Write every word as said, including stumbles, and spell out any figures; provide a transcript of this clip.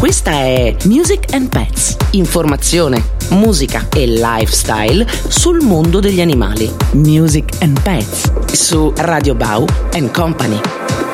Questa è Music and Pets. Informazione, musica e lifestyle sul mondo degli animali. Music and Pets su Radio Bau and Company.